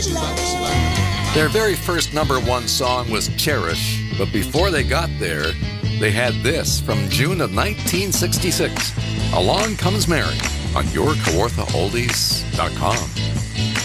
Their very first #1 song was Cherish, but before they got there, they had this from June of 1966. Along Comes Mary on YourKawarthaOldies.com.